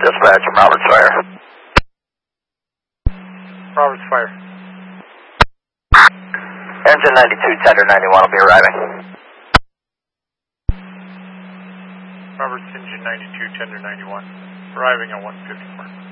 Dispatch from Roberts Fire. Roberts Fire. Engine 92, tender 91 will be arriving. Roberts Engine 92, tender 91. Arriving at 154.